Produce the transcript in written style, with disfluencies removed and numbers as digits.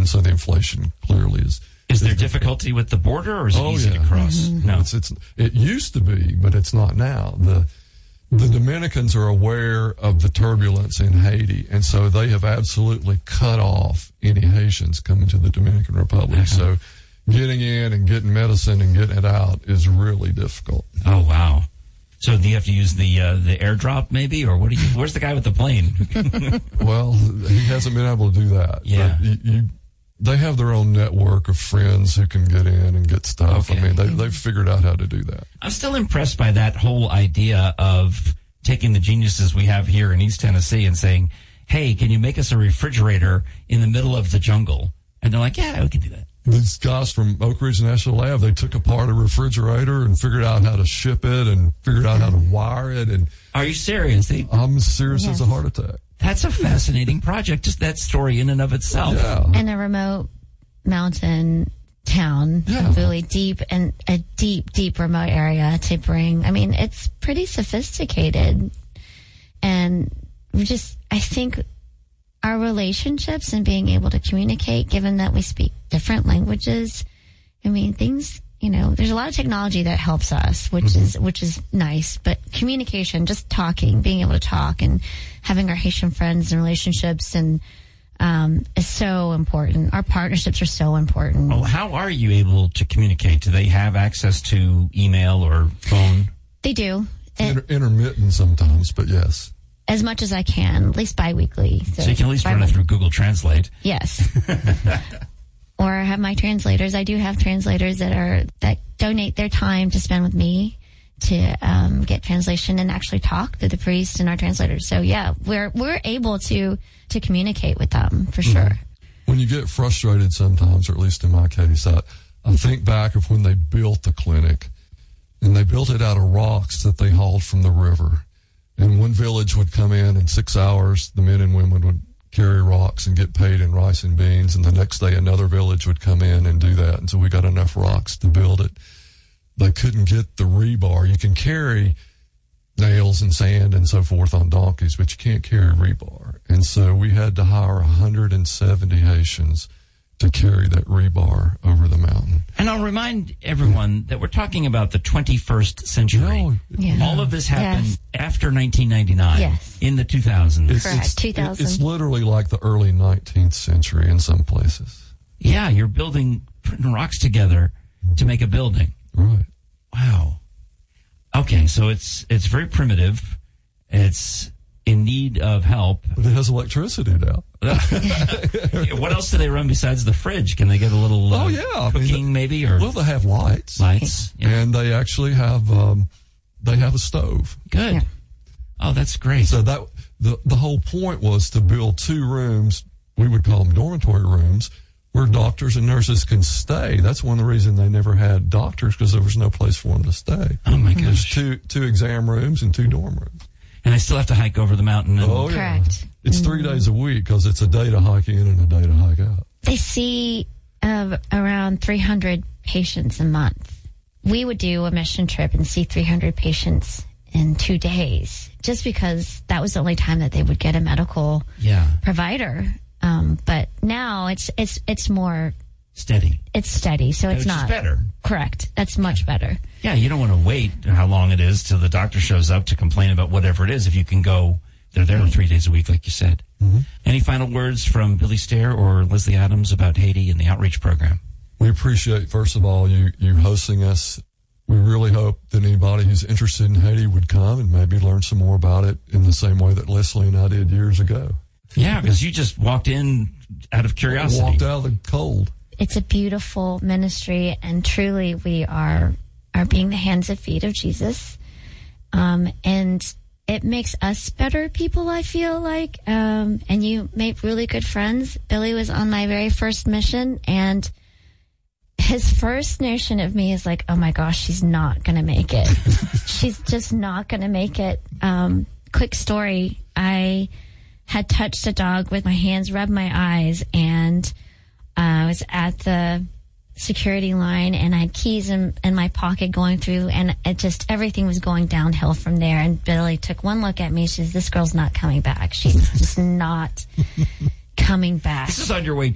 and so the inflation clearly is. Is there difficulty with the border, or is it easy to cross? Mm-hmm. No, it used to be, but it's not now. The Dominicans are aware of the turbulence in Haiti, and so they have absolutely cut off any Haitians coming to the Dominican Republic. So getting in and getting medicine and getting it out is really difficult. Oh, wow. So do you have to use the airdrop maybe, or where's the guy with the plane? Well, he hasn't been able to do that. Yeah. But they have their own network of friends who can get in and get stuff. Okay. I mean, they've figured out how to do that. I'm still impressed by that whole idea of taking the geniuses we have here in East Tennessee and saying, hey, can you make us a refrigerator in the middle of the jungle? And they're like, yeah, we can do that. These guys from Oak Ridge National Lab, they took apart a refrigerator and figured out how to ship it and figured out how to wire it. And are you serious? I'm as serious as a heart attack. That's a fascinating project, just that story in and of itself. Yeah. In a remote mountain town, really deep and a deep remote area to bring. I mean, it's pretty sophisticated. And I think our relationships and being able to communicate, given that we speak different languages, I mean, things, there's a lot of technology that helps us, which is nice, but communication, just talking, being able to talk and having our Haitian friends and relationships and is so important. Our partnerships are so important. Oh, how are you able to communicate? Do they have access to email or phone? They do. Intermittent sometimes, but yes. As much as I can, at least bi-weekly. So you can at least run it through Google Translate. Yes. Or I have my translators. I do have translators that donate their time to spend with me to get translation and actually talk to the priest and our translators. So yeah, we're able to communicate with them for sure. When you get frustrated sometimes, or at least in my case, I think back of when they built the clinic, and they built it out of rocks that they hauled from the river. And one village would come in 6 hours, the men and women would carry rocks and get paid in rice and beans, and the next day another village would come in and do that until we got enough rocks to build it. They couldn't get the rebar. You can carry nails and sand and so forth on donkeys, but you can't carry rebar. And so we had to hire 170 Haitians to carry that rebar over the mountain. And I'll remind everyone that we're talking about the 21st century. All of this happened after 1999, in the 2000s. Correct, 2000. It's literally like the early 19th century in some places. Yeah, you're putting rocks together to make a building. Right. Wow. Okay, so it's very primitive. It's in need of help. But it has electricity now. What else do they run besides the fridge? Can they get a little cooking maybe? Or well, they have lights. And they actually have a stove. Good. Yeah. Oh, that's great. So that the whole point was to build 2 rooms, we would call them dormitory rooms, where doctors and nurses can stay. That's one of the reasons they never had doctors, because there was no place for them to stay. Oh, my gosh. There's two exam rooms and 2 dorm rooms. And I still have to hike over the mountain. Oh, yeah. Correct. It's 3 days a week because it's a day to hike in and a day to hike out. They see around 300 patients a month. We would do a mission trip and see 300 patients in 2 days, just because that was the only time that they would get a medical provider. But now it's more steady. It's steady, so it's not better. Correct. That's much better. Yeah, you don't want to wait how long it is till the doctor shows up to complain about whatever it is. If you can go, they're there 3 days a week, like you said. Mm-hmm. Any final words from Billy Stair or Leslie Adams about Haiti and the outreach program? We appreciate, first of all, you hosting us. We really hope that anybody who's interested in Haiti would come and maybe learn some more about it in the same way that Leslie and I did years ago. Yeah, because you just walked in out of curiosity. Walked out of the cold. It's a beautiful ministry, and truly we are being the hands and feet of Jesus. And it makes us better people, I feel like. And you make really good friends. Billy was on my very first mission, and his first notion of me is like, oh my gosh, she's not going to make it. She's just not going to make it. Quick story. I had touched a dog with my hands, rubbed my eyes, and I was at the security line, and I had keys in my pocket going through, and it just, everything was going downhill from there. And Billy took one look at me. She says, this girl's not coming back. She's just not coming back. This is on your way